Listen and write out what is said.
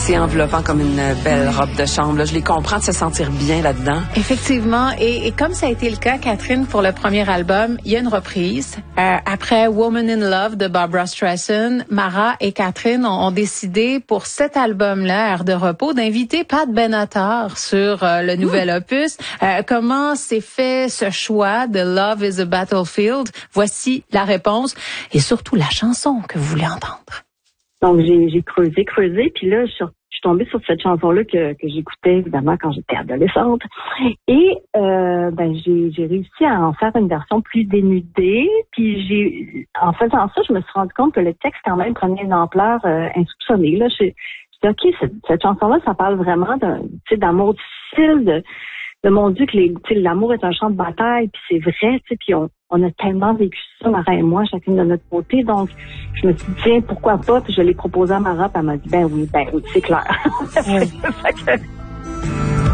C'est enveloppant comme une belle robe de chambre. Là. Je les comprends de se sentir bien là-dedans. Effectivement. Et comme ça a été le cas, Catherine, pour le premier album, il y a une reprise. Après Woman in Love de Barbra Streisand, Mara et Catherine ont décidé pour cet album-là, Air de repos, d'inviter Pat Benatar sur le nouvel opus. Comment s'est fait ce choix de Love is a Battlefield? Voici la réponse et surtout la chanson que vous voulez entendre. Donc, j'ai creusé, puis là, je suis tombée sur cette chanson-là que j'écoutais, évidemment, quand j'étais adolescente. Et, j'ai réussi à en faire une version plus dénudée, puis en faisant ça, je me suis rendu compte que le texte, quand même, prenait une ampleur insoupçonnée. Là, je dis, OK, cette chanson-là, ça parle vraiment d'amour difficile, de mon Dieu, que l'amour est un champ de bataille, puis c'est vrai, puis on a tellement vécu ça, Mara et moi, chacune de notre côté. Donc, je me suis dit, tiens, pourquoi pas? Puis je l'ai proposé à Mara, puis elle m'a dit, ben oui, c'est clair. Oui.